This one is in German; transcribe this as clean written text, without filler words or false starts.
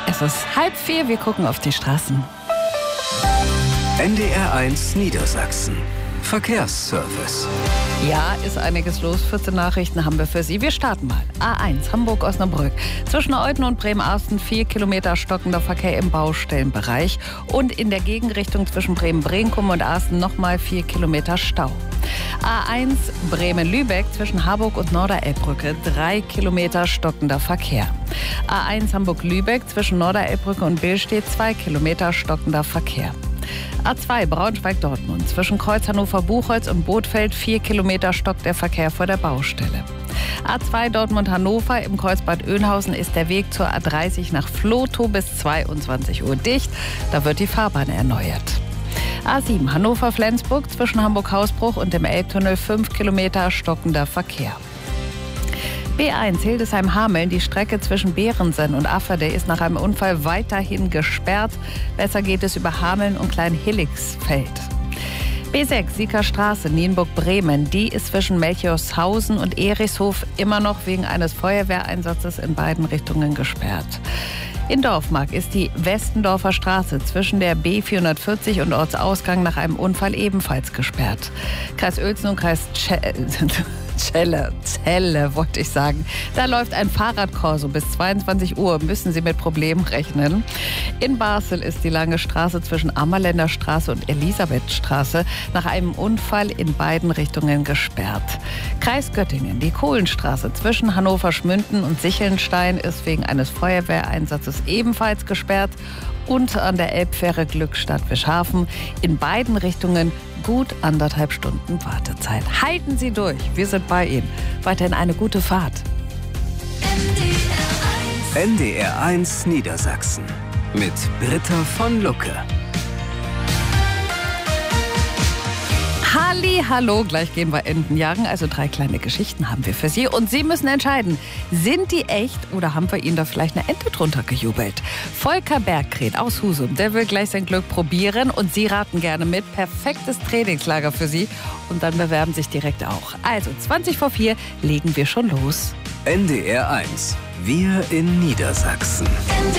Es ist 3:30, wir gucken auf die Straßen. NDR1 Niedersachsen. Verkehrsservice. Ja, ist einiges los. 14 Nachrichten haben wir für Sie. Wir starten mal. A1 Hamburg-Osnabrück. Zwischen Olten und Bremerhaven 4 Kilometer stockender Verkehr im Baustellenbereich. Und in der Gegenrichtung zwischen Bremen-Brenkum und Asten nochmal 4 Kilometer Stau. A1 Bremen-Lübeck zwischen Harburg und Norderelbbrücke 3 Kilometer stockender Verkehr. A1 Hamburg-Lübeck zwischen Norderelbbrücke und Billstedt 2 Kilometer stockender Verkehr. A2 Braunschweig-Dortmund zwischen Kreuz Hannover-Buchholz und Bothfeld 4 Kilometer stockt der Verkehr vor der Baustelle. A2 Dortmund-Hannover im Kreuzbad Oeynhausen ist der Weg zur A30 nach Vlotho bis 22 Uhr dicht. Da wird die Fahrbahn erneuert. A7 Hannover-Flensburg zwischen Hamburg-Hausbruch und dem Elbtunnel 5 Kilometer stockender Verkehr. B1 Hildesheim-Hameln, die Strecke zwischen Behrensen und Afferde ist nach einem Unfall weiterhin gesperrt. Besser geht es über Hameln und Klein-Hillixfeld. B6 Sieker Straße, Nienburg-Bremen, die ist zwischen Melchiorshausen und Erichshof immer noch wegen eines Feuerwehreinsatzes in beiden Richtungen gesperrt. In Dorfmark ist die Westendorfer Straße zwischen der B440 und Ortsausgang nach einem Unfall ebenfalls gesperrt. Kreis Uelzen und Kreis Celle, wollte ich sagen. Da läuft ein Fahrradkorso bis 22 Uhr. Müssen Sie mit Problemen rechnen. In Basel ist die lange Straße zwischen Ammerländer Straße und Elisabethstraße nach einem Unfall in beiden Richtungen gesperrt. Kreis Göttingen, die Kohlenstraße zwischen Hannover-Schmünden und Sichelnstein ist wegen eines Feuerwehreinsatzes ebenfalls gesperrt. Und an der Elbfähre Glückstadt-Wischhafen in beiden Richtungen gut 1,5 Stunden Wartezeit. Halten Sie durch, wir sind bei Ihnen. Weiterhin eine gute Fahrt. NDR1 Niedersachsen mit Britta von Lucke. Hallo, gleich gehen wir Enten jagen. Also 3 kleine Geschichten haben wir für Sie. Und Sie müssen entscheiden, sind die echt oder haben wir Ihnen da vielleicht eine Ente drunter gejubelt? Volker Bergkret aus Husum, der will gleich sein Glück probieren. Und Sie raten gerne mit. Perfektes Trainingslager für Sie. Und dann bewerben sich direkt auch. Also 4:20 legen wir schon los. NDR1. Wir in Niedersachsen.